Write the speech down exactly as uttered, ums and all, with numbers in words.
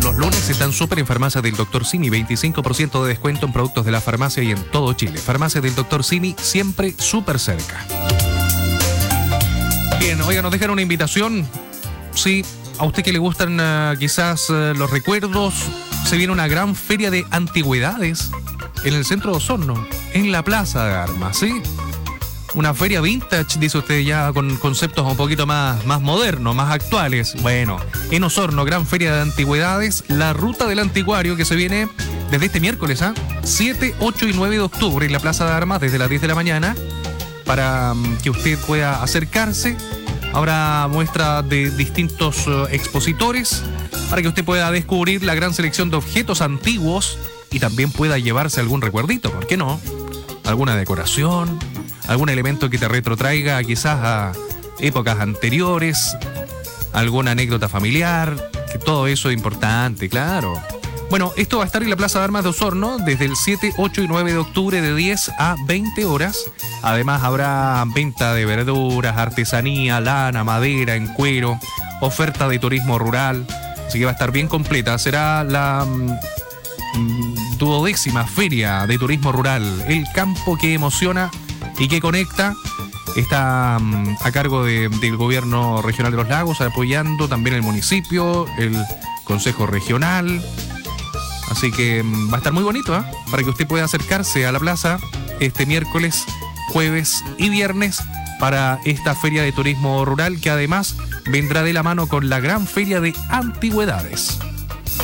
los lunes están súper en Farmacia del doctor Simi, veinticinco por ciento de descuento en productos de la farmacia y en todo Chile. Farmacia del doctor Simi, siempre súper cerca. Bien, oiga, nos dejan una invitación. Sí, a usted que le gustan uh, quizás uh, los recuerdos, se viene una gran feria de antigüedades en el centro de Osorno, en la Plaza de Armas, ¿sí? Una feria vintage, dice usted, ya con conceptos un poquito más, más modernos, más actuales. Bueno, en Osorno, gran feria de antigüedades, la ruta del anticuario que se viene desde este miércoles, ¿ah? siete, ocho y nueve de octubre en la Plaza de Armas desde las diez de la mañana para um, que usted pueda acercarse. Habrá muestra de distintos uh, expositores para que usted pueda descubrir la gran selección de objetos antiguos y también pueda llevarse algún recuerdito, ¿por qué no? Alguna decoración, algún elemento que te retrotraiga quizás a épocas anteriores, alguna anécdota familiar, que todo eso es importante, claro. Bueno, esto va a estar en la Plaza de Armas de Osorno desde el siete, ocho y nueve de octubre de diez a veinte horas. Además habrá venta de verduras, artesanía, lana, madera, en cuero, oferta de turismo rural, así que va a estar bien completa. Será la mmm, duodécima feria de turismo rural, el campo que emociona y que conecta. Está um, a cargo de, del gobierno regional de Los Lagos, apoyando también el municipio, el consejo regional. Así que um, va a estar muy bonito, ¿eh? Para que usted pueda acercarse a la plaza este miércoles, jueves y viernes para esta feria de turismo rural que además vendrá de la mano con la gran feria de antigüedades.